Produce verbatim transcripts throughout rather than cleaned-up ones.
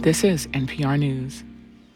This is N P R News.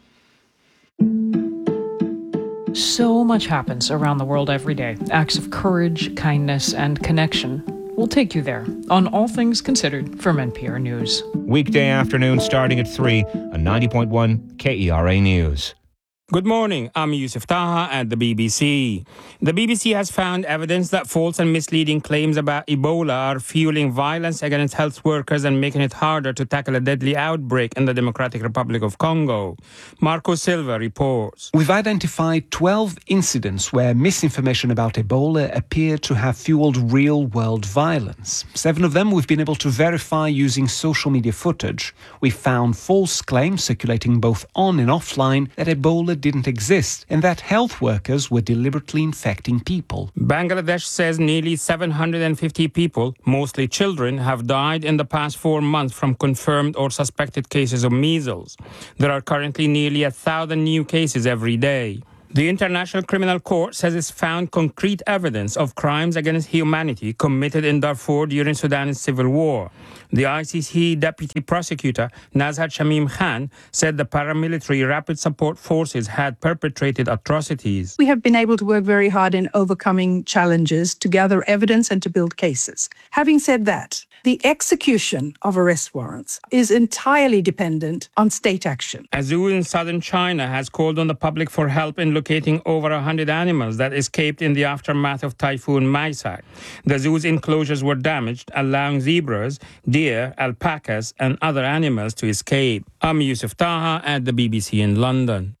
So much happens around the world every day. Acts of courage, kindness, and connection. We'll take you there on All Things Considered from N P R News. Weekday afternoon starting at three on ninety point one K E R A News. Good morning, I'm Yusuf Taha at the B B C. The B B C has found evidence that false and misleading claims about Ebola are fueling violence against health workers and making it harder to tackle a deadly outbreak in the Democratic Republic of Congo. Marco Silva reports. We've identified twelve incidents where misinformation about Ebola appeared to have fueled real-world violence. Seven of them we've been able to verify using social media footage. We found false claims circulating both on and offline that Ebola didn't exist and that health workers were deliberately infecting people. Bangladesh says nearly seven hundred fifty people, mostly children, have died in the past four months from confirmed or suspected cases of measles. There are currently nearly a thousand new cases every day. The International Criminal Court says it's found concrete evidence of crimes against humanity committed in Darfur during Sudan's civil war. The I C C deputy prosecutor, Nazhat Shamim Khan, said the paramilitary Rapid Support Forces had perpetrated atrocities. We have been able to work very hard in overcoming challenges to gather evidence and to build cases. Having said that, the execution of arrest warrants is entirely dependent on state action. A zoo in southern China has called on the public for help in locating over one hundred animals that escaped in the aftermath of Typhoon Maisak. The zoo's enclosures were damaged, allowing zebras, deer, alpacas, and other animals to escape. I'm Yusuf Taha at the B B C in London.